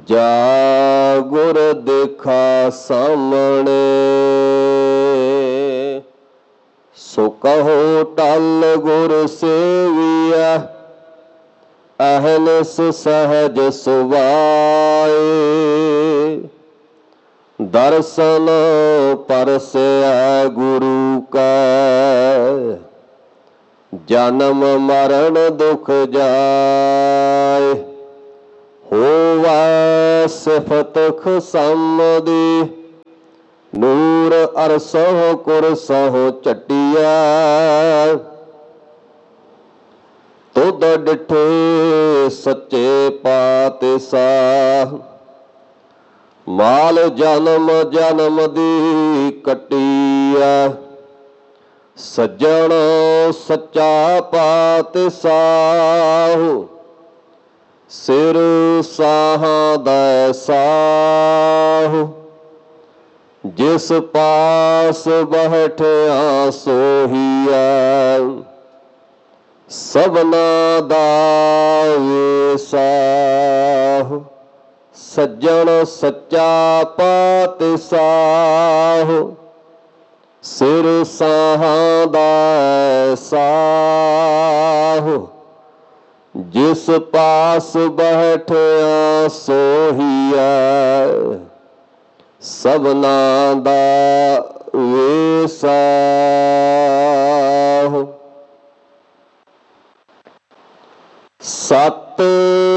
ਜਾ ਗੁਰ ਦੇਖਾ ਸਾਹਮਣੇ, ਸੋ ਕਹੋ ਟਲ ਗੁਰ ਸੇਵੀਆ, ਅਹਨਿਸ ਸਹਿਜ ਸੁਭਾਏ। ਦਰਸ਼ਨ ਪਰਸਿਆ ਗੁਰੂ ਕੈ, ਜਨਮ ਮਰਨ ਦੁਖ ਜਾਏ। ਹੋਵੈ ਸਿਫਤ ਖਸਮ ਦੀ, ਨੂਰ ਅਰਸਹੁ ਕੁਰਸਹੁ ਝਟਿਆ। ਤੁਧ ਡਿਠੇ ਸੱਚੇ ਪਾਤਿਸ਼ਾਹ, ਮਾਲ ਜਨਮ ਜਨਮ ਦੀ ਕੱਟੀਆ। ਸੱਜਣ ਸੱਚਾ ਪਾਤਿਸ਼ਾਹ, ਸਿਰ ਸਾਹਾਂ ਦਾ ਸਾਹ। ਜਿਸ ਪਾਸ ਬੈਠਿਆ ਸੋਹੀਆ, ਸਭਨਾ ਦਾ ਵੇਸਾਹ। ਸੱਜਣ ਸੱਚਾ ਪਾਤਿਸ਼ਾਹ, ਸਿਰ ਸਾਹਾਂ ਦਾ ਸਾਹ। ਜਿਸ ਪਾਸ ਬੈਠਿਆ ਸੋਹੀਆ, ਸਭਨਾ ਦਾ ਵੇਸਾਹ। ਸਤਿ